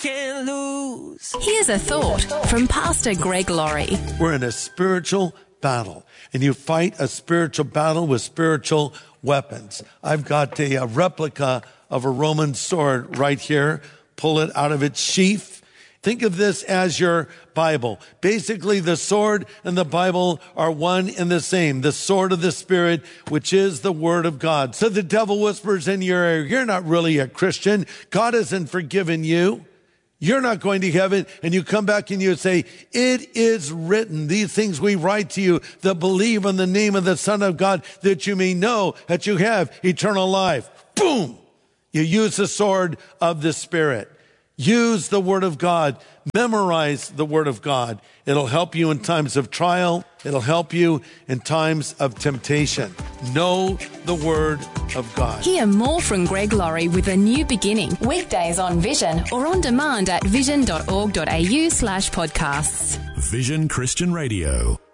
can't lose. Here's a thought from Pastor Greg Laurie. We're in a spiritual battle, and you fight a spiritual battle with spiritual weapons. I've got a replica of a Roman sword right here. Pull it out of its sheath. Think of this as your Bible. Basically, the sword and the Bible are one and the same. The sword of the Spirit, which is the Word of God. So the devil whispers in your ear, you're not really a Christian. God hasn't forgiven you. You're not going to heaven. And you come back and you say, it is written, these things we write to you that believe in the name of the Son of God, that you may know that you have eternal life. Boom! You use the sword of the Spirit. Use the Word of God. Memorize the Word of God. It'll help you in times of trial. It'll help you in times of temptation. Know the Word of God. Hear more from Greg Laurie with A New Beginning. Weekdays on Vision or on demand at vision.org.au/podcasts. Vision Christian Radio.